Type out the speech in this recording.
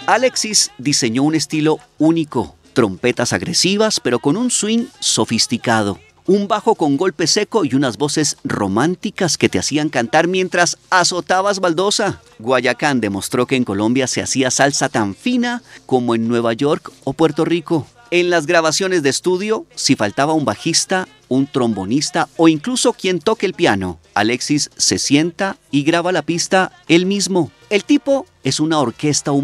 Alexis diseñó un estilo único, trompetas agresivas pero con un swing sofisticado, un bajo con golpe seco y unas voces románticas que te hacían cantar mientras azotabas baldosa. Guayacán demostró que en Colombia se hacía salsa tan fina como en Nueva York o Puerto Rico. En las grabaciones de estudio, si faltaba un bajista, un trombonista o incluso quien toque el piano, Alexis se sienta y graba la pista él mismo. El tipo es una orquesta humana.